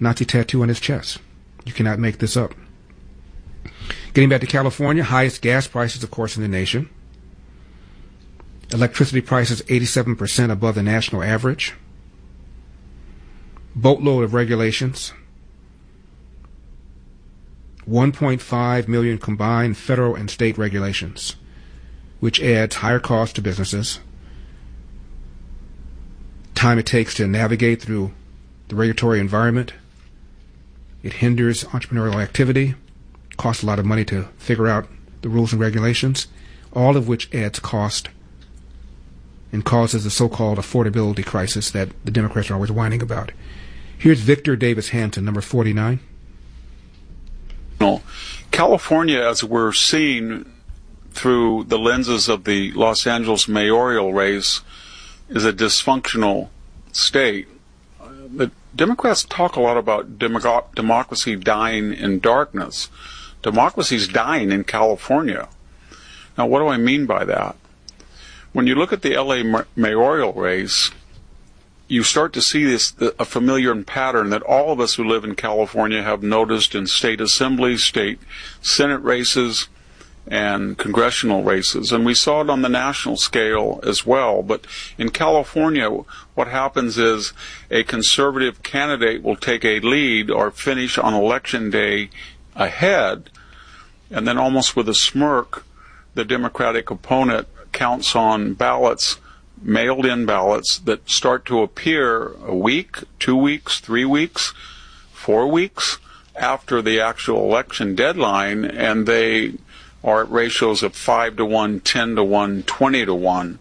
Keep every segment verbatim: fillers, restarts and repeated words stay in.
Nazi tattoo on his chest. You cannot make this up. Getting back to California, highest gas prices, of course, in the nation. Electricity prices eighty-seven percent above the national average. Boatload of regulations. one point five million combined federal and state regulations, which adds higher costs to businesses, time it takes to navigate through the regulatory environment. It hinders entrepreneurial activity, costs a lot of money to figure out the rules and regulations, all of which adds cost and causes the so-called affordability crisis that the Democrats are always whining about. Here's Victor Davis Hanson, number forty-nine. California, as we're seeing through the lenses of the Los Angeles mayoral race, is a dysfunctional state. The Democrats talk a lot about demo- democracy dying in darkness. Democracy's dying in California. Now, what do I mean by that? When you look at the L A ma- mayoral race, you start to see this a familiar pattern that all of us who live in California have noticed in state assemblies, state senate races, and congressional races. And we saw it on the national scale as well. But in California, what happens is a conservative candidate will take a lead or finish on election day ahead, and then almost with a smirk, the Democratic opponent counts on ballots, mailed-in ballots, that start to appear a week, two weeks, three weeks, four weeks after the actual election deadline, and they are at ratios of five to one, ten to one, twenty to one.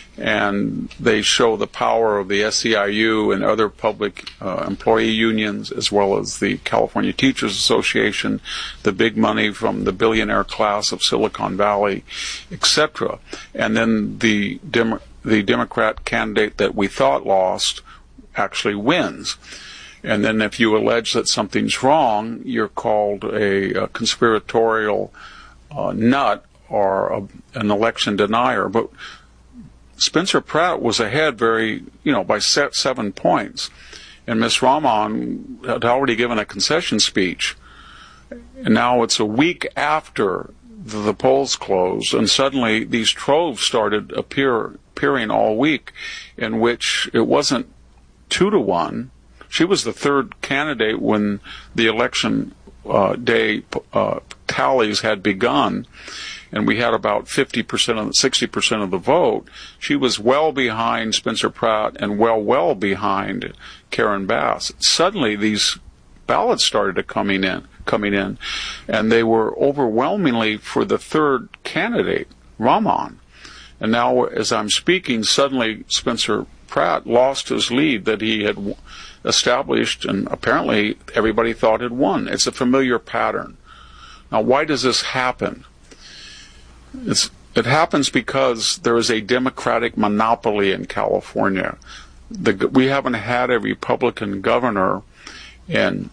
And they show the power of the S E I U and other public uh, employee unions, as well as the California Teachers Association, the big money from the billionaire class of Silicon Valley, et cetera. And then the Dem- the Democrat candidate that we thought lost actually wins. And then if you allege that something's wrong, you're called a, a conspiratorial uh, nut or a, an election denier. But Spencer Pratt was ahead very, you know, by set seven points. And Miz Rahman had already given a concession speech. And now it's a week after the, the polls closed, and suddenly these troves started appear, appearing all week, in which it wasn't two to one. She was the third candidate when the election uh, day uh, tallies had begun, and we had about fifty percent of the, sixty percent of the vote. She was well behind Spencer Pratt and well, well behind Karen Bass. Suddenly, these ballots started coming in, coming in, and they were overwhelmingly for the third candidate, Rahman. And now, as I'm speaking, suddenly Spencer Pratt lost his lead that he had established, and apparently everybody thought had won. It's a familiar pattern. Now, why does this happen? It's, it happens because there is a Democratic monopoly in California. The, we haven't had a Republican governor in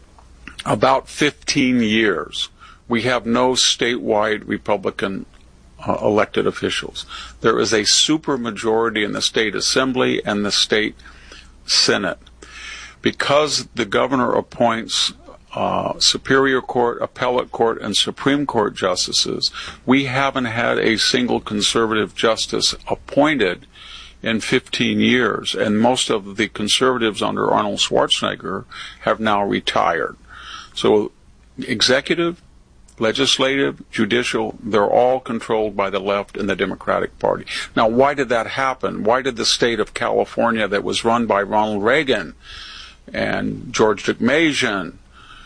about fifteen years. We have no statewide Republican uh, elected officials. There is a supermajority in the state assembly and the state senate. Because the governor appoints Uh, Superior Court, Appellate Court, and Supreme Court justices, we haven't had a single conservative justice appointed in fifteen years, and most of the conservatives under Arnold Schwarzenegger have now retired. So executive, legislative, judicial, they're all controlled by the left and the Democratic Party. Now, why did that happen? Why did the state of California that was run by Ronald Reagan and George Deukmejian,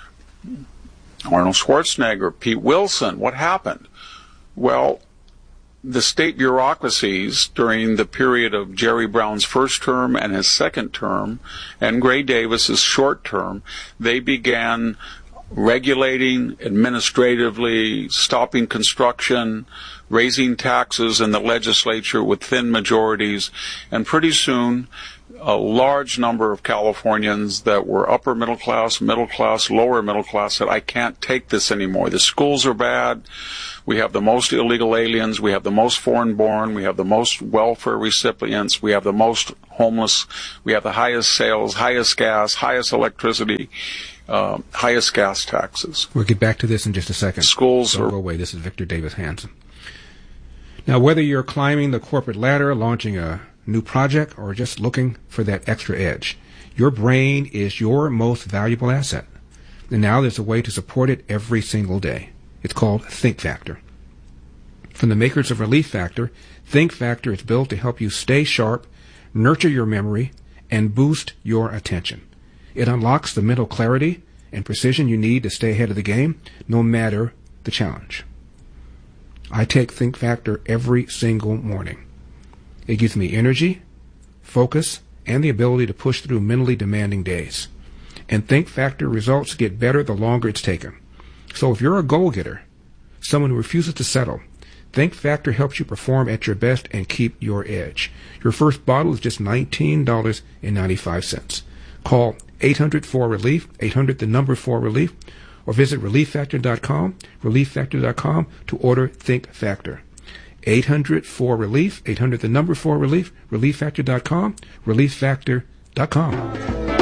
Arnold Schwarzenegger, Pete Wilson, what happened? Well, the state bureaucracies during the period of Jerry Brown's first term and his second term, and Gray Davis's short term, they began regulating administratively, stopping construction, raising taxes in the legislature with thin majorities, and pretty soon a large number of Californians that were upper middle class, middle class, lower middle class said, I can't take this anymore. The schools are bad. We have the most illegal aliens. We have the most foreign-born. We have the most welfare recipients. We have the most homeless. We have the highest sales, highest gas, highest electricity, uh, highest gas taxes. We'll get back to this in just a second. Schools Don't are... go away. This is Victor Davis Hanson. Now, whether you're climbing the corporate ladder, launching a new project, or just looking for that extra edge, your brain is your most valuable asset. And now there's a way to support it every single day. It's called Think Factor. From the makers of Relief Factor, Think Factor is built to help you stay sharp, nurture your memory, and boost your attention. It unlocks the mental clarity and precision you need to stay ahead of the game, no matter the challenge. I take Think Factor every single morning. It gives me energy, focus, and the ability to push through mentally demanding days. And Think Factor results get better the longer it's taken. So if you're a goal-getter, someone who refuses to settle, Think Factor helps you perform at your best and keep your edge. Your first bottle is just nineteen dollars and ninety-five cents. Call eight hundred four relief, eight hundred the number four relief, or visit relief factor dot com, relief factor dot com to order Think Factor. eight hundred four relief, eight hundred the number four relief, relief factor dot com, relief factor dot com.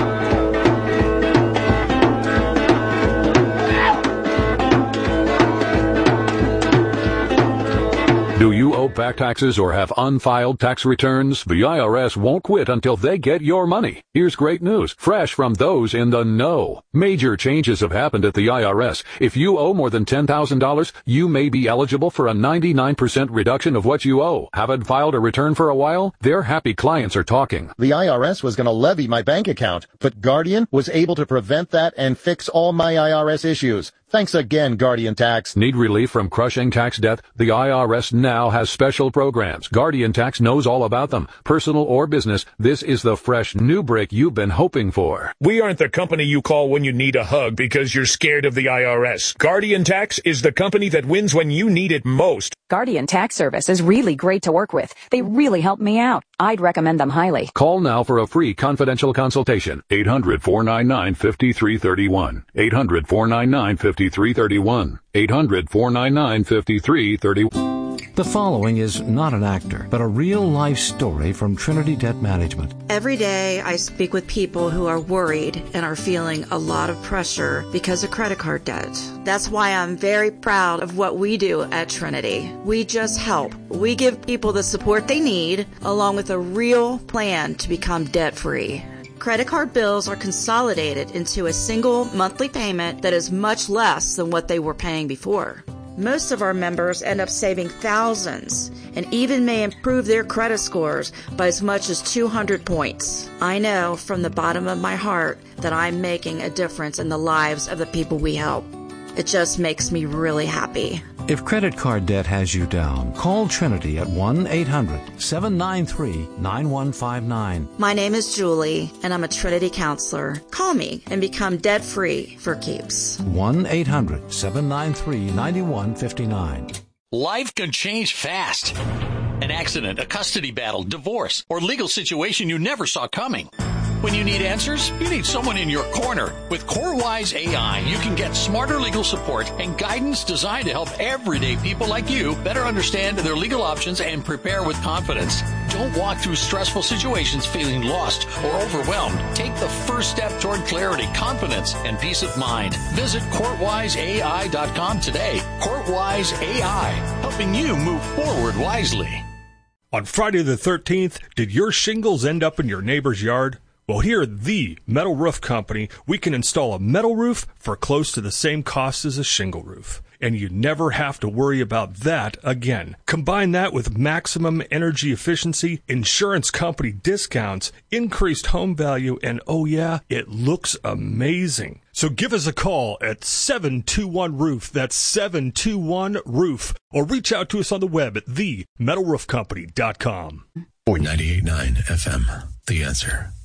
Do you owe back taxes or have unfiled tax returns? The I R S won't quit until they get your money. Here's great news, fresh from those in the know. Major changes have happened at the I R S. If you owe more than ten thousand dollars, you may be eligible for a ninety-nine percent reduction of what you owe. Haven't filed a return for a while? Their happy clients are talking. The I R S was going to levy my bank account, but Guardian was able to prevent that and fix all my I R S issues. Thanks again, Guardian Tax. Need relief from crushing tax debt? The I R S now has special programs. Guardian Tax knows all about them. Personal or business, this is the fresh new break you've been hoping for. We aren't the company you call when you need a hug because you're scared of the I R S. Guardian Tax is the company that wins when you need it most. Guardian Tax Service is really great to work with. They really helped me out. I'd recommend them highly. Call now for a free confidential consultation. eight hundred four nine nine five three three one. eight hundred four nine nine five three three one. eight hundred four nine nine five three three one. The following is not an actor, but a real-life story from Trinity Debt Management. Every day I speak with people who are worried and are feeling a lot of pressure because of credit card debt. That's why I'm very proud of what we do at Trinity. We just help. We give people the support they need, along with a real plan to become debt-free. Credit card bills are consolidated into a single monthly payment that is much less than what they were paying before. Most of our members end up saving thousands and even may improve their credit scores by as much as two hundred points. I know from the bottom of my heart that I'm making a difference in the lives of the people we help. It just makes me really happy. If credit card debt has you down, call Trinity at one eight hundred seven nine three nine one five nine. My name is Julie, and I'm a Trinity counselor. Call me and become debt-free for keeps. one eight hundred seven nine three nine one five nine. Life can change fast. An accident, a custody battle, divorce, or legal situation you never saw coming. When you need answers, you need someone in your corner. With CoreWise A I, you can get smarter legal support and guidance designed to help everyday people like you better understand their legal options and prepare with confidence. Don't walk through stressful situations feeling lost or overwhelmed. Take the first step toward clarity, confidence, and peace of mind. Visit court wise A I dot com today. CourtWise A I, helping you move forward wisely. On Friday the thirteenth, did your shingles end up in your neighbor's yard? Well, here at the Metal Roof Company, we can install a metal roof for close to the same cost as a shingle roof. And you never have to worry about that again. Combine that with maximum energy efficiency, insurance company discounts, increased home value, and oh yeah, it looks amazing. So give us a call at seven two one roof. That's seven two one roof. Or reach out to us on the web at the metal roof company dot com. ninety-eight point nine F M, The Answer.